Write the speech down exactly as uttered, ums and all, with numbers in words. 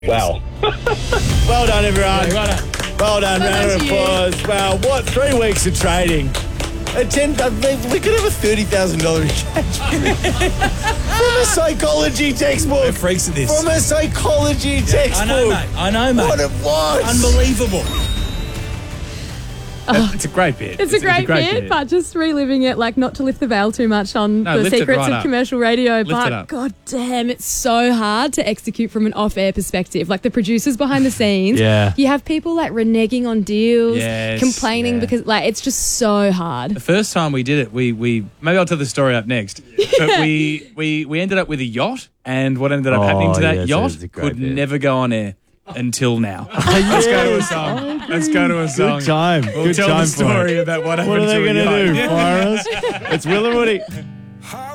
Wow. Well done, everyone. Yeah, well done. Well done. Well Round of done to you. applause. Wow, what? Three weeks of trading. A ten, uh, we could have a thirty thousand dollars engagement. From a psychology textbook. We're freaks at this. From a psychology textbook. I know, mate. I know, mate. What it was. Unbelievable. It's a great bit. It's, a great, bit, but just reliving it, like not to lift the veil too much on No, the lift it secrets right of up. commercial radio, Lift it but up. god damn, it's so hard to execute from an off-air perspective. Like the producers behind the scenes, Yeah. you have people like reneging on deals, Yes, complaining yeah. because like it's just so hard. The first time we did it, we we maybe I'll tell the story up next. But we we we ended up with a yacht, and what ended up Oh, happening to that yes, yacht it's a great could bit. never go on air until now. Let's go to a song. Let's go to a song. Good time. We'll Good tell time the story for it. about what happened What are they to a going to yacht. do? Fire us? It's Will and Woody.